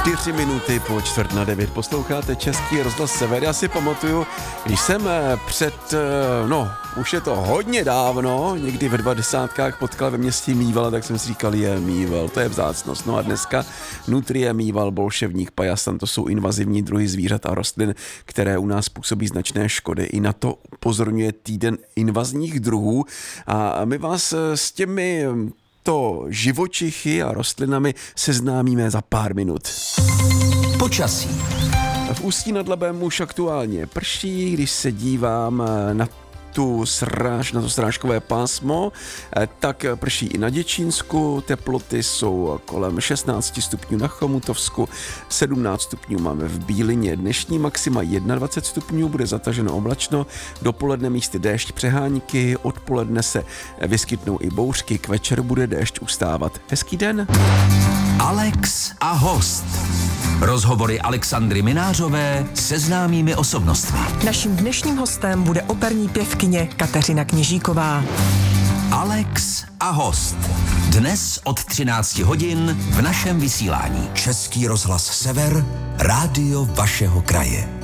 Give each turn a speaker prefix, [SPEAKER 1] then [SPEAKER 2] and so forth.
[SPEAKER 1] 4 minuty po 8:45 posloucháte Český rozhlas Sever. Já si pamatuju, když jsem už je to hodně dávno, někdy ve 20 potkal ve městě Mývala, tak jsem si říkal, je Mýval, to je vzácnost. No a dneska nutrie, mýval, bolševník, pajasan, to jsou invazivní druhy zvířat a rostlin, které u nás působí značné škody. I na to upozorňuje týden invazních druhů a my vás s těmi živočichy a rostlinami seznámíme za pár minut.
[SPEAKER 2] Počasí.
[SPEAKER 1] V Ústí nad Labem už aktuálně prší, když se dívám na to srážkové pásmo, tak prší i na Děčínsku, teploty jsou kolem 16 stupňů na Chomutovsku, 17 stupňů máme v Bílině, dnešní maxima 21 stupňů, bude zataženo oblačno, dopoledne místy déšť, přehánky, odpoledne se vyskytnou i bouřky, k večeru bude déšť ustávat. Hezký den.
[SPEAKER 2] Alex a host. Rozhovory Alexandry Minářové se známými osobnostmi.
[SPEAKER 3] Naším dnešním hostem bude operní pěvkyně Kateřina Kněžíková.
[SPEAKER 2] Alex a host. Dnes od 13 hodin v našem vysílání. Český rozhlas Sever, rádio vašeho kraje.